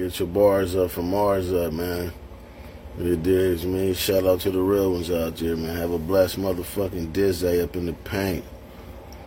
Get your bars up from Mars up, man. It digs me. Shout out to the real ones out there, man. Have a blessed motherfucking Dizzy up in the paint.